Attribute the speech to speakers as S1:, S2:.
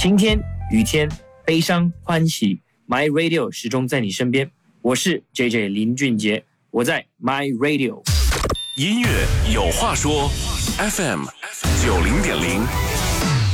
S1: 晴天、雨天、悲伤、欢喜 ，My Radio 始终在你身边。我是 JJ 林俊杰，我在 My Radio。
S2: 音乐有话说 ，FM 90.0。